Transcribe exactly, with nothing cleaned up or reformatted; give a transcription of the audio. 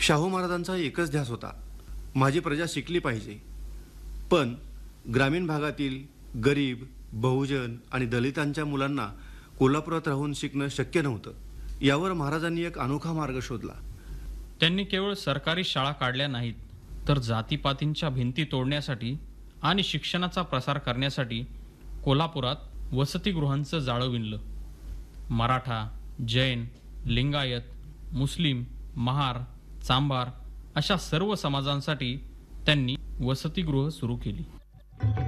शाहू महाराजांचा एकच ध्यास होता, माझी प्रजा शिकली पाहिजे. पण ग्रामीण भागातील गरीब, बहुजन आणि दलितांच्या मुलांना कोल्हापुरात राहून शिकणं शक्य नव्हतं. यावर महाराजांनी एक अनोखा मार्ग शोधला. त्यांनी केवळ सरकारी शाळा काढल्या नाहीत, तर जातीपातींच्या भिंती तोडण्यासाठी आणि शिक्षणाचा प्रसार करण्यासाठी कोल्हापुरात वसतिगृहांचं जाळं विणलं. मराठा, जैन, लिंगायत, मुस्लिम, महार, चांभार अशा सर्व समाजांसाठी त्यांनी वसतिगृह सुरू केली.